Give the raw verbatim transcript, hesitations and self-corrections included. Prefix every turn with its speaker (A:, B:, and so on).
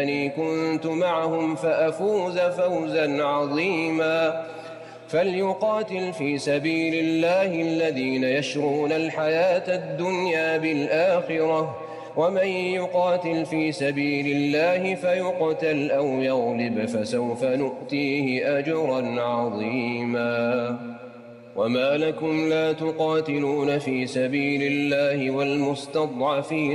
A: كنت معهم فأفوز فوزا عظيما فليقاتل في سبيل الله الذين يشرون الحياة الدنيا بالآخرة ومن يقاتل في سبيل الله فيقتل أو يغلب فسوف نؤتيه أجرا عظيما وما لكم لا تقاتلون في سبيل الله والمستضعفين